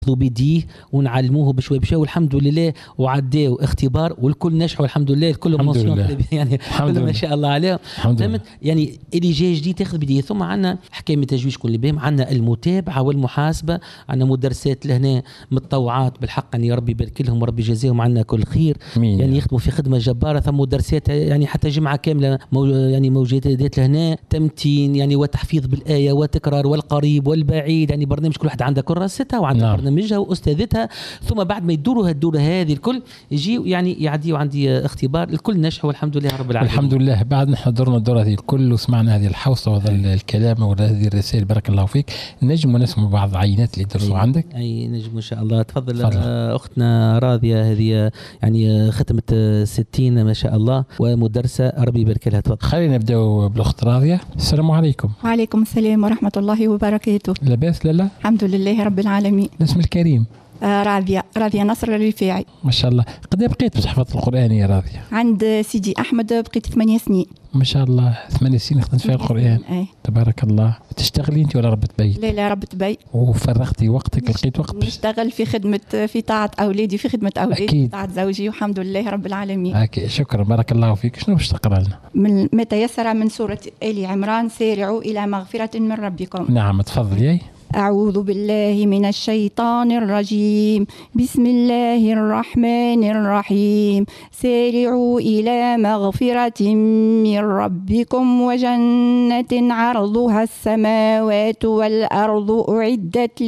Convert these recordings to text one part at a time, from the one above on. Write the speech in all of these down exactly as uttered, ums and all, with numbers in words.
بديه ونعلموه بشوي بشوي والحمد لله وعداه اختبار والكل نجحوا الحمد لله الكل لله. يعني الحمد ما شاء الله عليهم فهمت يعني اللي جاي جديد تاخذ بديه. ثم عندنا حكايه التجويد كل بهم عندنا المتابعه والمحاسبه عندنا مدرسات لهنا متطوعات بالحق يعني يا ربي يبارك لهم وربي يجازيهم عنا كل خير يعني يخدموا في خدمه جباره. ثم مدرسات يعني حتى جمعه كامله مو يعني موجودات لهنا تمتين يعني وتحفيظ بالايه وتكرار والقريب والبعيد يعني برنامج كل واحد عنده كراستها وعنده نعم. برنامجها واستاذتها. ثم بعد ما يدوروا هالدوره هذه الكل يجيوا يعني يعديوا عندي اختبار الكل نجحوا الحمد لله رب العالمين. الحمد لله. بعد نحن دورنا الدوره هذه الكل وسمعنا هذه الحوصه وهذا الكلام وهذه الرسائل بارك الله فيك. نجم ونسمع بعض العينات اللي درسوا عندك. اي نجم ان شاء الله. تفضل, تفضل. اختنا راضيه هذه يعني ختمت ستين ما شاء الله ومدرسه ربي يبارك لها. تفضل. خلينا نبداو بالاخت راضيه. السلام عليكم. وعليكم السلام ورحمه الله وبركاته. لاباس لالا؟ الحمد لله رب العالمين. الاسم الكريم؟ آه راضيه راضيه نصر الرفاعي. ما شاء الله. قد بقيت بتحفظ القران يا راضيه؟ عند سيدي احمد بقيت ثمانية سنين. ما شاء الله. ثمانية سنين خدمت فيها القران. أي. تبارك الله. تشتغلي انت ولا ربة بيت؟ لا لا ربة بيت. وفرغتي وقتك لقيت وقت؟ نشتغل في خدمه في طاعه اولادي في خدمه اولادي أكيد. في طاعه زوجي والحمد لله رب العالمين. أكيد. شكرا بارك الله فيك. شنو باش تقرا لنا؟ من ما تيسر من سوره ال عمران سارعوا الى مغفره من ربكم. نعم تفضلي. أعوذ بالله من الشيطان الرجيم. بسم الله الرحمن الرحيم. سارعوا إلى مغفرة من ربكم وجنة عرضها السماوات والأرض أعدت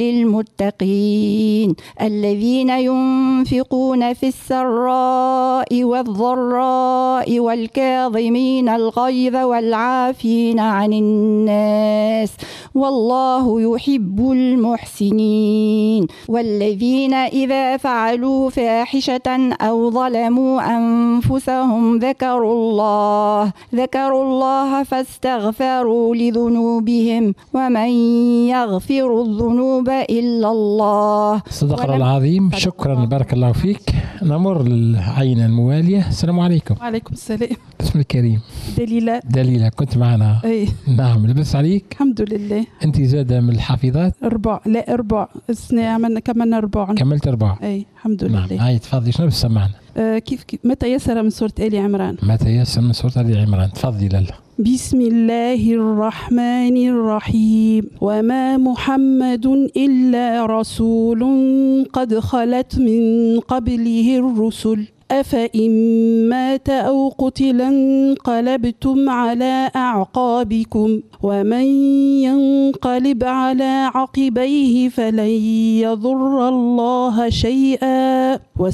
للمتقين الذين ينفقون في السراء والضراء والكاظمين الغيظ والعافين عن الناس والله يحب المحسنين والذين إذا فعلوا فاحشة أو ظلموا أنفسهم ذكروا الله ذكروا الله فاستغفروا لذنوبهم ومن يغفر الذنوب إلا الله. صدق الله العظيم. شكرا بارك الله فيك. نمر للعينة الموالية. السلام عليكم. وعليكم السلام. اسم الكريم؟ دليلة. دليلة كنت معنا. اي نعم. لبس عليك؟ الحمد لله. انت زادة من الحافظات؟ اربع. لا اربع السنة عملنا كملنا اربع. كملت اربع. اي الحمد نعم. لله. هاي تفضلي شنو بتسمعنا؟ آه كيف كيف متى يسر من سورة آل عمران. متى يسر من سورة آل عمران. تفضلي لالا. بسم الله الرحمن الرحيم. وما محمد إلا رسول قد خلت من قبله الرسل أفإن مات أو قتل انقلبتم على أعقابكم ومن ينقلب على عقبيه فلن يضر الله شيئا